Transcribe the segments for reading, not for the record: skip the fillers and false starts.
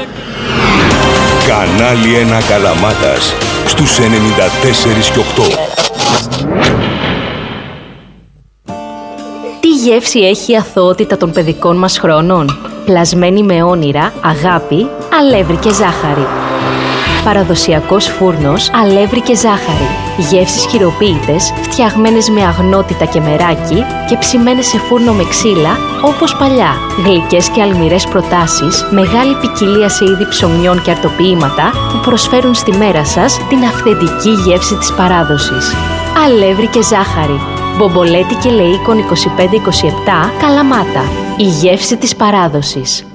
Κανάλι 1 Καλαμάτας στους 94 και 8. Τι γεύση έχει η αθωότητα των παιδικών μας χρόνων? Πλασμένη με όνειρα, αγάπη, αλεύρι και ζάχαρη. Παραδοσιακός φούρνος, αλεύρι και ζάχαρη. Γεύσεις χειροποίητες, φτιαγμένες με αγνότητα και μεράκι και ψημένες σε φούρνο με ξύλα, όπως παλιά. Γλυκές και αλμυρές προτάσεις, μεγάλη ποικιλία σε είδη ψωμιών και αρτοποιήματα που προσφέρουν στη μέρα σας την αυθεντική γεύση της παράδοσης. Αλεύρι και ζάχαρη. Μπομπολέτη και Λεΐκον 25-27, Καλαμάτα. Η γεύση της παράδοσης.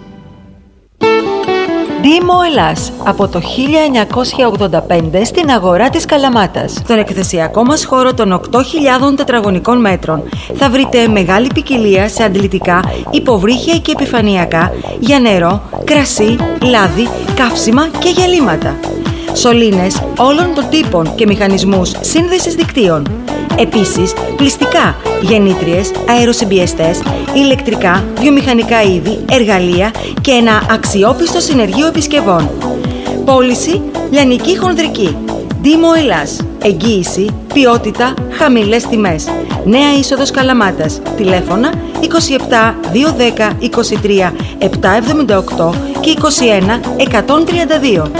Δήμο Ελλάς, από το 1985 στην αγορά της Καλαμάτας. Στον εκθεσιακό μας χώρο των 8.000 τετραγωνικών μέτρων θα βρείτε μεγάλη ποικιλία σε αντλητικά, υποβρύχια και επιφανειακά για νερό, κρασί, λάδι, καύσιμα και γυαλίματα. Σωλήνες όλων των τύπων και μηχανισμούς σύνδεσης δικτύων. Επίσης, πλυστικά, γεννήτριες, αεροσυμπιεστές, ηλεκτρικά, βιομηχανικά είδη, εργαλεία και ένα αξιόπιστο συνεργείο επισκευών. Πώληση, λιανική χονδρική. Δήμο Ελλάς. Εγγύηση, ποιότητα, χαμηλές τιμές. Νέα είσοδος Καλαμάτας. Τηλέφωνα 27 210 23 778 και 21 132.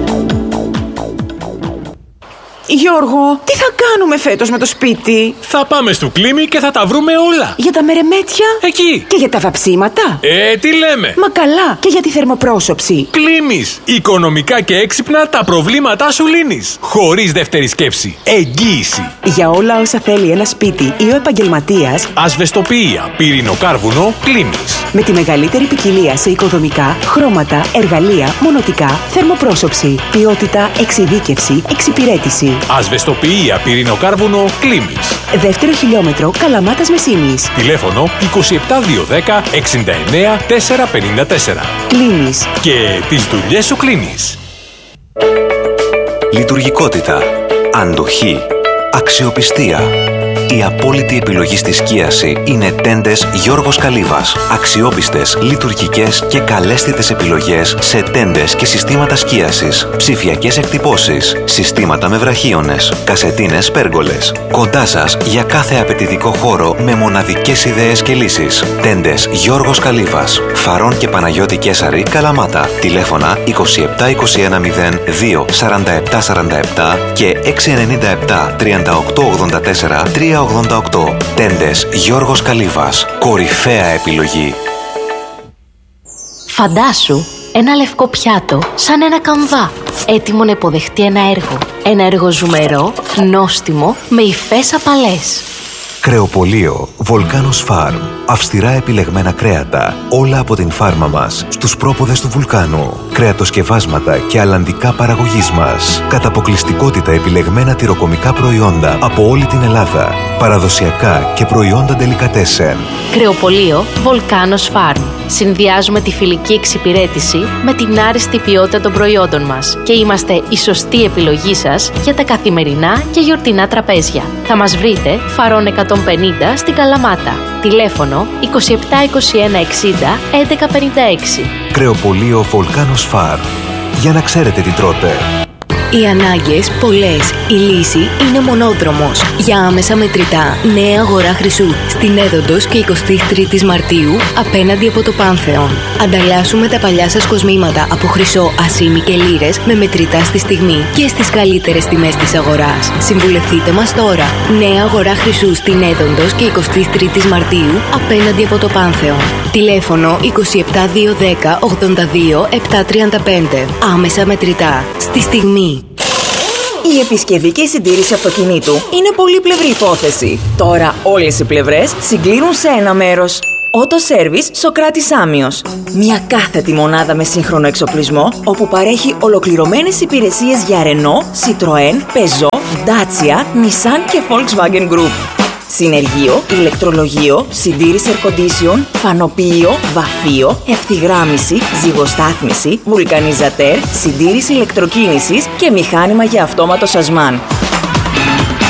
Γιώργο, τι θα κάνουμε φέτος με το σπίτι? Θα πάμε στο Κλίμι και θα τα βρούμε όλα. Για τα μερεμέτια? Εκεί. Και για τα βαψίματα? Τι λέμε? Μα καλά, και για τη θερμοπρόσωψη. Κλίμις. Οικονομικά και έξυπνα τα προβλήματά σου λύνεις. Χωρίς δεύτερη σκέψη. Εγγύηση. Για όλα όσα θέλει ένα σπίτι ή ο επαγγελματίας, ασβεστοποιία, πυρηνοκάρβουνο, Κλίμις. Με τη μεγαλύτερη ποικιλία σε οικοδομικά, χρώματα, εργαλεία, μονοτικά, θερμοπρόσωψη, ποιότητα, εξειδίκευση, εξυπηρέτηση. Ασβεστοποιία, πυρηνοκάρβουνο, Κλίμις. Δεύτερο χιλιόμετρο, Καλαμάτας Μεσίνης. Τηλέφωνο 27210 69 454. Κλίμις. Και τις δουλειές σου κλείνεις. Λειτουργικότητα, αντοχή, αξιοπιστία. Η απόλυτη επιλογή στη σκίαση είναι τέντες Γιώργος Καλύβας. Αξιόπιστες, λειτουργικές και καλέσθητες επιλογές σε τέντες και συστήματα σκίασης. Ψηφιακές εκτυπώσεις, συστήματα με βραχίονες, κασετίνες πέργολες. Κοντά σας για κάθε απαιτητικό χώρο με μοναδικές ιδέες και λύσεις. Τέντες Γιώργος Καλύβας. Φαρών και Παναγιώτη Κέσαρη, Καλαμάτα. Τηλέφωνα 27 21 02 47 47 και 697 38 84 388. Τέντες Γιώργος Καλύβας. Κορυφαία επιλογή. Φαντάσου ένα λευκό πιάτο σαν ένα καμβά, έτοιμο να υποδεχτεί ένα έργο. Ένα έργο ζουμερό, νόστιμο, με υφές απαλές. Κρεοπωλείο Volcanos Farm. Αυστηρά επιλεγμένα κρέατα, όλα από την φάρμα μας, στους πρόποδες του βουλκάνου. Κρεατοσκευάσματα και αλλαντικά παραγωγής μας. Κατά αποκλειστικότητα επιλεγμένα τυροκομικά προϊόντα από όλη την Ελλάδα. Παραδοσιακά και προϊόντα ντελικατέσεν. Κρεοπωλείο Volcanos Farm. Συνδυάζουμε τη φιλική εξυπηρέτηση με την άριστη ποιότητα των προϊόντων μας και είμαστε η σωστή επιλογή σας για τα καθημερινά και γιορτινά τραπέζια. Θα μας βρείτε Φαρών 150 στην Καλαμάτα. Τηλέφωνο 27 21 60 11 56. Κρεοπωλείο Volcanos Farm. Για να ξέρετε τι τρώτε. Οι ανάγκες πολλές. Η λύση είναι μονόδρομος. Για άμεσα μετρητά, νέα αγορά Χρυσού. Στην Έδοντος και 23 Μαρτίου, απέναντι από το Πάνθεον. Ανταλλάσσουμε τα παλιά σας κοσμήματα από χρυσό, ασήμι και λίρες με μετρητά στη στιγμή και στις καλύτερες τιμές της αγοράς. Συμβουλευτείτε μας τώρα. Νέα αγορά Χρυσού στην Έδοντος και 23 Μαρτίου, απέναντι από το Πάνθεον. Τηλέφωνο 27 210 82 735. Άμεσα μετρητά. Στη στιγμή. Η επισκευή και η συντήρηση αυτοκινήτου είναι πολύπλευρη υπόθεση. Τώρα όλες οι πλευρές συγκλίνουν σε ένα μέρος. Auto Service Σοκράτης Άμμιος. Μια κάθετη μονάδα με σύγχρονο εξοπλισμό, όπου παρέχει ολοκληρωμένες υπηρεσίες για Renault, Citroën, Peugeot, Dacia, Nissan και Volkswagen Group. Συνεργείο, ηλεκτρολογείο, συντήρηση air condition, φανοποιείο, βαφείο, ευθυγράμμιση, ζυγοστάθμιση, βουλκανιζατέρ, συντήρηση ηλεκτροκίνησης και μηχάνημα για αυτόματο σασμάν.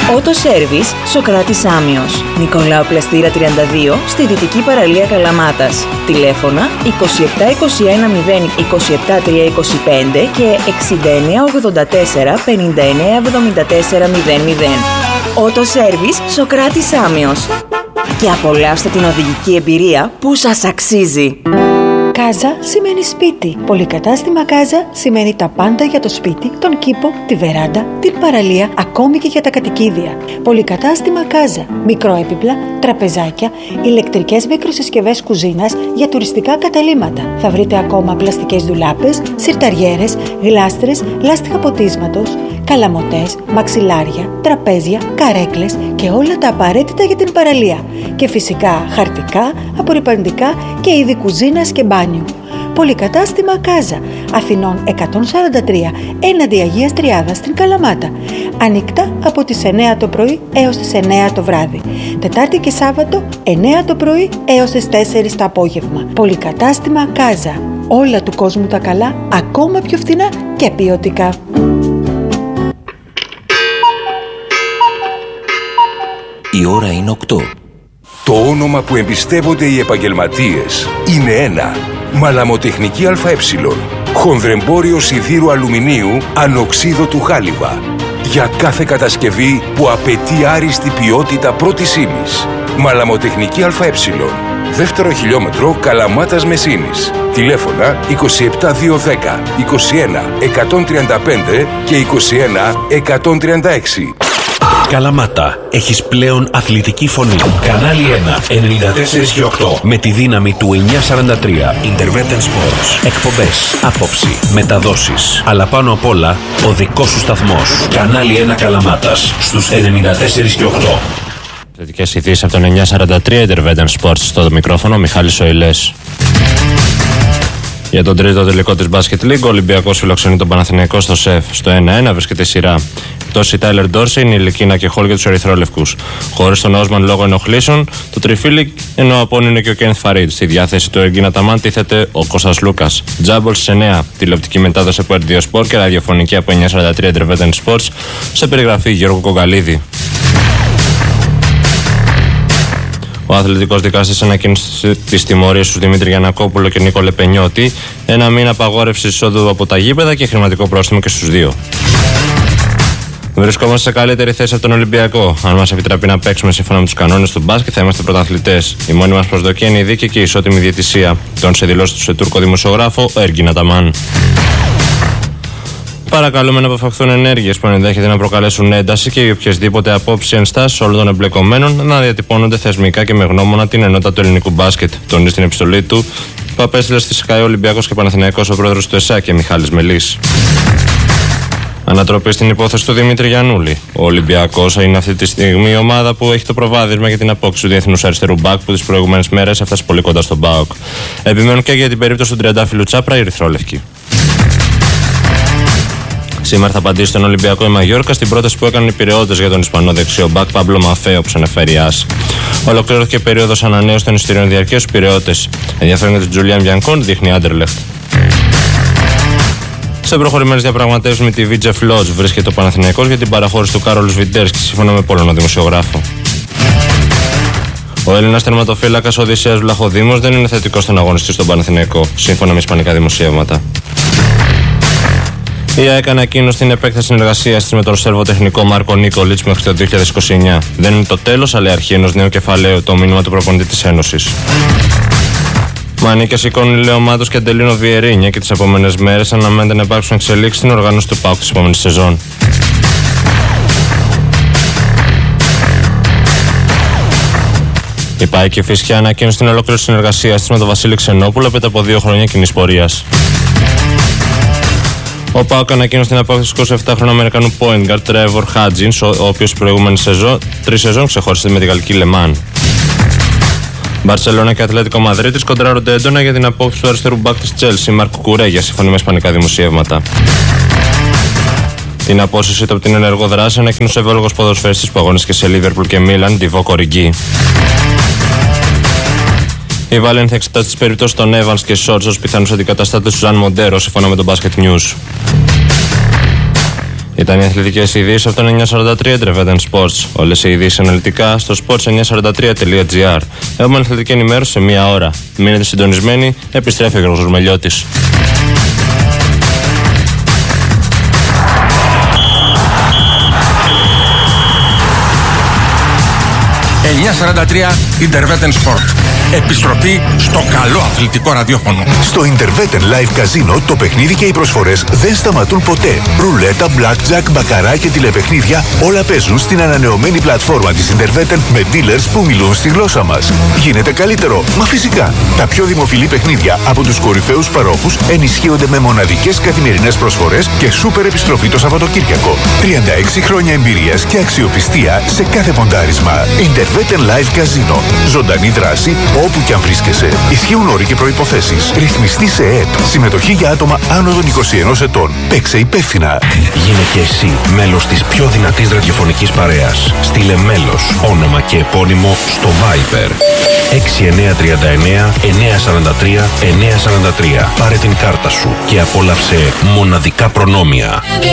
Ότο Σέρβις, Σοκράτης Άμιος. Νικολάου Πλαστήρα 32, στη Δυτική Παραλία Καλαμάτας. Τηλέφωνα 2721 0 27 325 και 6984 59 74 00. Ότο Σέρβις, Σοκράτης Άμιος. Και απολαύστε την οδηγική εμπειρία που σας αξίζει. Κάζα σημαίνει σπίτι. Πολυκατάστημα Κάζα σημαίνει τα πάντα για το σπίτι, τον κήπο, τη βεράντα, την παραλία, ακόμη και για τα κατοικίδια. Πολυκατάστημα Κάζα. Μικροέπιπλα, τραπεζάκια, ηλεκτρικές μικροσυσκευές κουζίνας για τουριστικά καταλύματα. Θα βρείτε ακόμα πλαστικές ντουλάπες, σιρταριέρες, γλάστρες, λάστιχα ποτίσματος, καλαμοτές, μαξιλάρια, τραπέζια, καρέκλες και όλα τα απαραίτητα για την παραλία. Και φυσικά χαρτικά, απορρυπαντικά και είδη κουζίνας και μπάνιου. Πολυκατάστημα Κάζα, Αθηνών 143, έναντι Αγίας Τριάδας στην Καλαμάτα. Ανοιχτά από τις 9 το πρωί έως τις 9 το βράδυ. Τετάρτη και Σάββατο 9 το πρωί έως τις 4 το απόγευμα. Πολυκατάστημα Κάζα. Όλα του κόσμου τα καλά, ακόμα πιο φθηνά και ποιοτικά. Η ώρα είναι 8. Το όνομα που εμπιστεύονται οι επαγγελματίες είναι ένα. Μαλαμοτεχνική ΑΕ. Χονδρεμπόριο σιδήρου αλουμινίου ανοξίδωτου χάλιβα. Για κάθε κατασκευή που απαιτεί άριστη ποιότητα πρώτης ύλης. Μαλαμοτεχνική ΑΕ. Δεύτερο χιλιόμετρο Καλαμάτας Μεσίνης. Τηλέφωνα 27210 21 135 και 21 136. Καλαμάτα, έχεις πλέον αθλητική φωνή. Κανάλι 1, 94 και 8. Με τη δύναμη του 943. Intervention Sports. Εκπομπές, άποψη, μεταδόσεις. Αλλά πάνω απ' όλα, ο δικός σου σταθμός. Κανάλι 1 Καλαμάτας, στους 94 και 8. Θετικές ειδήσεις από τον 943. Intervention Sports στο μικρόφωνο, Μιχάλης Οηλές. Για τον τρίτο τελικό της Basket League, ο Ολυμπιακός φιλοξενεί τον Παναθηναϊκό στο ΣΕΦ. Στο 1-1 βρίσκεται η σειρά. Εκτός η Τάιλερ Ντόρσεϊ, η Λικίνα και Χολ για τους ερυθρόλευκους. Χωρίς τον Όσμαν λόγω ενοχλήσεων, το τριφύλι, ενώ απόν είναι και ο Κένθ Φαρίτ. Στη διάθεση του Εργίνα Ταμάν τίθεται ο Κώστας Λούκας. Τζάμπολ στις 9. Τηλεοπτική μετάδοση από RDO Sport και ραδιοφωνική από 943 Intervention Sports. Σε περιγραφή Γιώργο Κογκαλίδη. Ο αθλητικός δικαστής ανακοίνωσε τις τιμωρίες στους Δημήτρη Γιαννακόπουλο και Νίκο Λεπενιώτη, 1 μήνα απαγόρευση εισόδου από τα γήπεδα και χρηματικό πρόστιμο και στους δύο. Βρισκόμαστε σε καλύτερη θέση από τον Ολυμπιακό. Αν μας επιτραπεί να παίξουμε σύμφωνα με τους κανόνες του μπάσκετ, θα είμαστε πρωταθλητές. Η μόνη μας προσδοκία είναι η δίκαιη και η ισότιμη διαιτησία. Τόνισε δηλώσεις του σε Τούρκο δημοσιογράφο Εργίνα Ταμάν. Παρακαλούμε να αποφευχθούν ενέργειες που ενδέχεται να προκαλέσουν ένταση και οι οποιασδήποτε απόψεις ή ενστάσεις όλων των εμπλεκομένων να διατυπώνονται θεσμικά και με γνώμονα την ενότητα του ελληνικού μπάσκετ. Τονίζει στην επιστολή του που απέστειλε στη ΣΚΑΕ Ολυμπιακός και Παναθηναϊκός ο πρόεδρος του ΕΣΑ και Μιχάλης Μελής. Ανατροπή στην υπόθεση του Δημήτρη Γιαννούλη. Ο Ολυμπιακός είναι αυτή τη στιγμή η ομάδα που έχει το προβάδισμα για την απόκτηση του διεθνούς αριστερού μπακ που τις προηγούμενες μέρες έφτασε πολύ κοντά στον ΠΑΟΚ. Επιμένουν και για την περίπτωση του τριαντάφυλλου Τσάπρα οι ερυθρόλευκοι. Σήμερα θα απαντήσει στον Ολυμπιακό η Μαγιόρκα στην πρόταση που έκαναν οι Πειραιώτες για τον Ισπανό δεξιό μπακ Παμπλο Μαφέ, όπως αναφέρει η ΑΣ. Ολοκληρώθηκε περίοδος ανανέωσης των εισιτηρίων διαρκείας στους Πειραιώτες. Ενδιαφέρον για τον Τζουλιάν Μπιανκόν, δείχνει Άντερλεχτ. Σε προχωρημένες διαπραγματεύσεις με τη Βίτζεφ Λότζ βρίσκεται ο Παναθηναϊκός για την παραχώρηση του Κάρολος Βιντέρσκι, σύμφωνα με Πολωνό δημοσιογράφο. Ο Έλληνας τερματοφύλακας Οδυσσέας Βλαχοδήμος δεν είναι θετικός στον αγωνιστή στον Παναθηναϊκό, σύμφωνα με ισπανικά δημοσιεύματα. Η ΑΕΚ ανακοίνωσε την επέκταση συνεργασίας της με τον Σέρβο τεχνικό Μάρκο Νίκολιτς μέχρι το 2029. Δεν είναι το τέλος, αλλά η αρχή ενός νέου κεφαλαίου, το μήνυμα του προπονητή της Ένωσης. Μανίκια σηκώνουν Λέο Μάτος και Αντελίνο Βιερίνια και τις επόμενες μέρες αναμένεται να υπάρξουν εξελίξεις στην οργάνωση του ΠΑΟΚ της επόμενης σεζόν. Η ΠΑΕ και η Φυσιά ανακοίνωσε την ολόκληρη συνεργασία της με τον Βασίλη Ξενόπουλο μετά από 2 χρόνια κοινής πορείας. Ο ΠΑΟΚ ανακοίνωσε την απόκτηση 27χρονου Αμερικανού point guard Trevor Hudgens, ο οποίος στην προηγούμενη τρεις σεζόν ξεχώρισε με τη γαλλική Λεμάν. Μπαρσελόνα και Ατλέτικο Μαδρίτης κοντράρονται έντονα για την απόκτηση του αριστερού μπακ της Chelsea, Μάρκο Κουρέγια, σύμφωνα με ισπανικά δημοσιεύματα. Την απόσυρση του από την ενεργό δράση ανακοίνωσε ο Βέλγος ποδοσφαιριστής που αγωνίστηκε σε Λίβερπουλ και Μίλαν, Ντιβό Κοριγκί. Η Βάλεν θα εξετάσει τις περιπτώσεις των Evans και Σόρτς ως πιθανούς αντικαταστάτες του Ζαν Μοντέρο, σύμφωνα με τον Basket News. Ήταν οι αθλητικές ειδήσεις από το 943 Intervetten Sports. Όλες οι ειδήσεις αναλυτικά στο sports943.gr. Έχουμε αθλητική ενημέρωση σε μία ώρα. Μείνετε συντονισμένοι, επιστρέφει ο Γιώργος Μελιώτης. 943 Intervetten Sport. Επιστροφή στο καλό αθλητικό ραδιόφωνο. Στο Intervetten Live Casino το παιχνίδι και οι προσφορές δεν σταματούν ποτέ. Ρουλέτα, blackjack, μπακαρά και τηλεπαιχνίδια όλα παίζουν στην ανανεωμένη πλατφόρμα της Intervetten με dealers που μιλούν στη γλώσσα μας. Γίνεται καλύτερο, μα φυσικά. Τα πιο δημοφιλή παιχνίδια από τους κορυφαίους παρόχους ενισχύονται με μοναδικές καθημερινές προσφορές και σούπερ επιστροφή το Σαββατοκύριακο. 36 χρόνια εμπειρίας και αξιοπιστία σε κάθε ποντάρισμα. Intervetten Live Casino. Ζωντανή δράση όπου και αν βρίσκεσαι. Ισχύουν όροι και προϋποθέσεις. Ρυθμιστή σε ΕΕΠ. Συμμετοχή για άτομα άνω των 21 ετών. Παίξε υπεύθυνα. Γίνε και εσύ μέλος της πιο δυνατής ραδιοφωνικής παρέας. Στείλε μέλος, όνομα και επώνυμο στο Viber 6939 943 943. Πάρε την κάρτα σου και απόλαυσε μοναδικά προνόμια.